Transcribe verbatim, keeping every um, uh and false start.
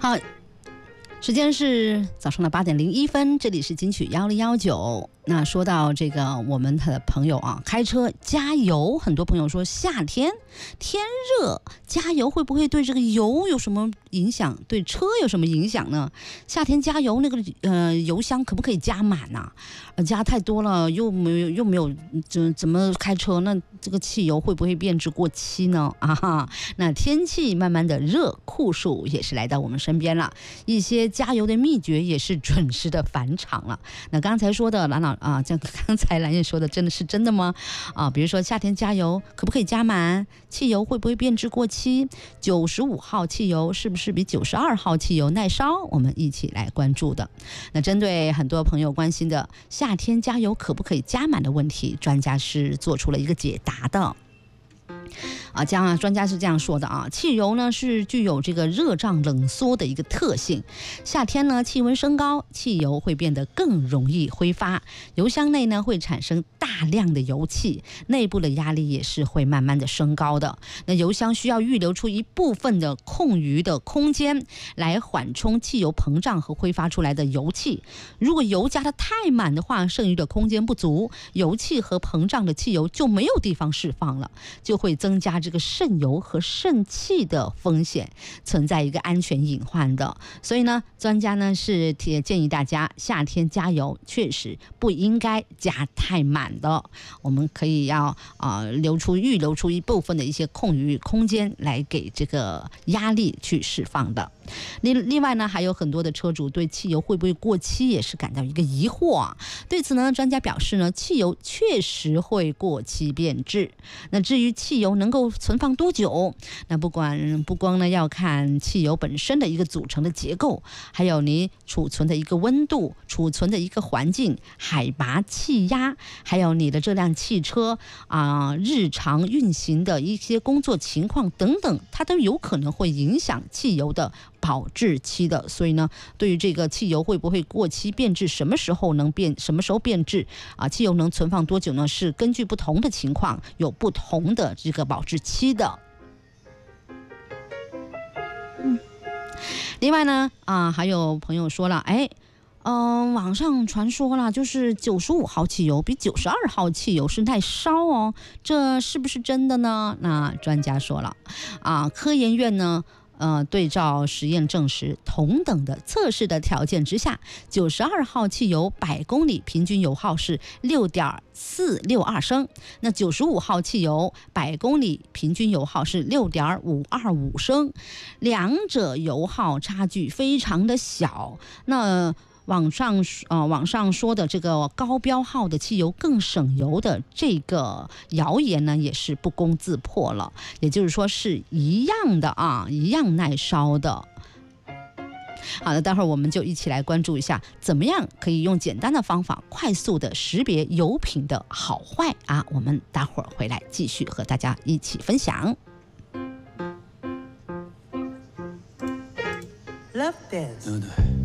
好，时间是早上的八点零一分，这里是金曲幺零幺九。那说到这个，我们的朋友啊，开车加油，很多朋友说夏天天热，加油会不会对这个油有什么影响？对车有什么影响呢？夏天加油那个呃油箱可不可以加满呐、啊？呃，加太多了又没有又没有怎怎么开车？那这个汽油会不会变质过期呢？啊哈，那天气慢慢的热，酷暑也是来到我们身边了，一些加油的秘诀也是准时的返场了。那刚才说的蓝老啊，这刚才蓝燕说的真的是真的吗？啊，比如说夏天加油可不可以加满？汽油会不会变质过期？九十五号汽油是不是比九十二号汽油耐烧？我们一起来关注的。那针对很多朋友关心的夏天加油可不可以加满的问题，专家是做出了一个解答的。啊，这样专家是这样说的啊，汽油呢是具有这个热胀冷缩的一个特性。夏天呢气温升高，汽油会变得更容易挥发，油箱内呢会产生大量的油气，内部的压力也是会慢慢的升高的。那油箱需要预留出一部分的空余的空间来缓冲汽油膨胀和挥发出来的油气。如果油加的太满的话，剩余的空间不足，油气和膨胀的汽油就没有地方释放了，就会增加这个渗油和渗气的风险，存在一个安全隐患的。所以呢，专家呢是建议大家夏天加油确实不应该加太满的，我们可以要啊、呃、留出预留出一部分的一些空余空间来给这个压力去释放的。另另外呢，还有很多的车主对汽油会不会过期也是感到一个疑惑啊。对此呢，专家表示呢，汽油确实会过期变质。那至于汽油能够存放多久，那不管不光呢要看汽油本身的一个组成的结构，还有你储存的一个温度、储存的一个环境、海拔、气压，还有你的这辆汽车啊、呃、日常运行的一些工作情况等等，它都有可能会影响汽油的保质期的。所以呢，对于这个汽油会不会过期变质，什么时候能变，什么时候变质啊？汽油能存放多久呢？是根据不同的情况有不同的这个保质期的。嗯，另外呢，啊，还有朋友说了，哎。嗯、呃，网上传说了，就是九十五号汽油比九十二号汽油是耐烧哦，这是不是真的呢？那专家说了，啊，科研院呢。呃，对照实验证实，同等的测试的条件之下，九十二号汽油百公里平均油耗是六点四六二升，那九十五号汽油百公里平均油耗是六点五二五升，两者油耗差距非常的小。那网上呃网上说的这个高标号的汽油更省油的这个谣言呢，也是不攻自破了。也就是说是一样的啊，一样耐烧的。好的，待会儿我们就一起来关注一下，怎么样可以用简单的方法快速的识别油品的好坏啊？我们待会儿回来继续和大家一起分享。 Love dance. No, no.